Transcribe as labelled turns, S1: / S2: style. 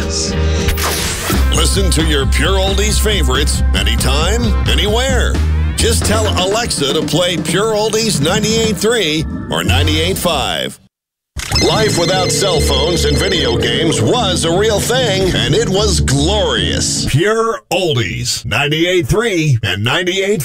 S1: Oldies.
S2: Listen to your Pure Oldies favorites anytime, anywhere. Just tell Alexa to play Pure Oldies 98.3 or 98.5. Life without cell phones and video games was a real thing, and it was glorious. Pure Oldies 98.3 and 98.5.